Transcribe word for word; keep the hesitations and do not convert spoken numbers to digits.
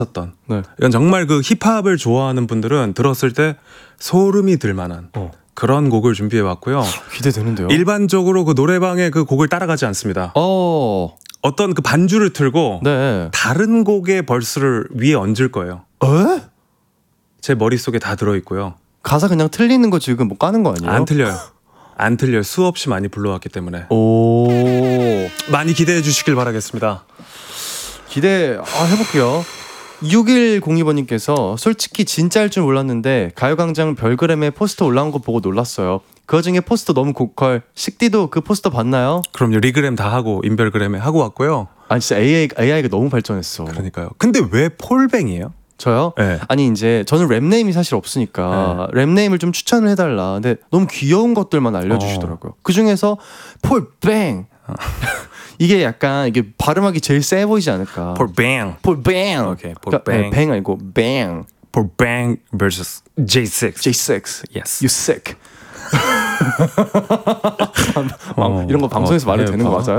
었던 네. 이건 정말 그 힙합을 좋아하는 분들은 들었을 때 소름이 들 만한 어. 그런 곡을 준비해 왔고요. 기대되는데요. 일반적으로 그 노래방에 그 곡을 따라가지 않습니다. 어. 어떤 그 반주를 틀고 네. 다른 곡의 벌스를 위에 얹을 거예요. 에? 제 머릿속에 다 들어있고요. 가사 그냥 틀리는 거 지금 뭐 까는 거 아니에요? 안 틀려요. 안 틀려요. 수없이 많이 불러왔기 때문에. 오. 많이 기대해 주시길 바라겠습니다. 기대 아, 해볼게요. 육일공이 번님께서 솔직히 진짜일 줄 몰랐는데 가요광장 별그램에 포스터 올라온 거 보고 놀랐어요. 그 와중에 포스터 너무 고퀄. 식디도 그 포스터 봤나요? 그럼요. 리그램 다 하고 인별그램에 하고 왔고요. 아니 진짜 에이아이, 에이아이가 너무 발전했어. 그러니까요. 근데 왜 폴뱅이에요? 저요? 네. 아니 이제 저는 랩네임이 사실 없으니까 랩네임을 좀 추천을 해달라. 근데 너무 귀여운 것들만 알려주시더라고요. 어. 그 중에서 폴뱅 이게 약간 이게 발음하기 제일 세 보이지 않을까? 폴뱅. 폴뱅. 오케이. 그러니까, 폴뱅. 네, 뱅 아니고 뱅. 폴뱅 vs 제이 식스. 제이 식스. Yes. You sick. 어, 이런 거 방송에서 어, 말해도 되는 거 대박. 맞아요?